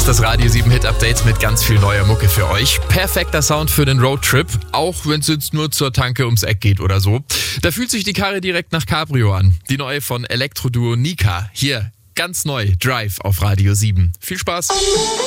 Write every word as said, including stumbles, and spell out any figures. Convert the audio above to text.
ist das Radio sieben Hit Update mit ganz viel neuer Mucke für euch. Perfekter Sound für den Roadtrip, auch wenn es jetzt nur zur Tanke ums Eck geht oder so. Da fühlt sich die Karre direkt nach Cabrio an. Die neue von Elektroduo Nika. Hier, ganz neu, Drive auf Radio sieben. Viel Spaß!